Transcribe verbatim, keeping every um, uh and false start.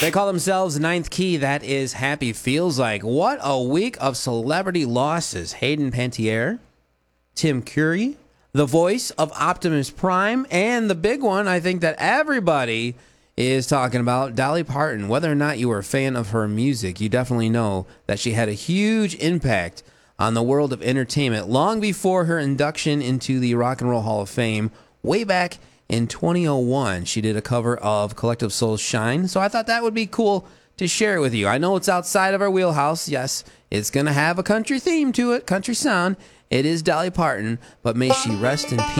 They call themselves Ninth Key. That is Happy Feels Like. What a week of celebrity losses. Hayden Panettiere, Tim Curry, the voice of Optimus Prime, and the big one I think that everybody is talking about, Dolly Parton. Whether or not you were a fan of her music, you definitely know that she had a huge impact on the world of entertainment long before her induction into the Rock and Roll Hall of Fame way back in twenty oh one. She did a cover of Collective Soul's Shine, so I thought that would be cool to share it with you. I know it's outside of our wheelhouse. Yes, it's going to have a country theme to it, country sound. It is Dolly Parton, but may she rest in peace.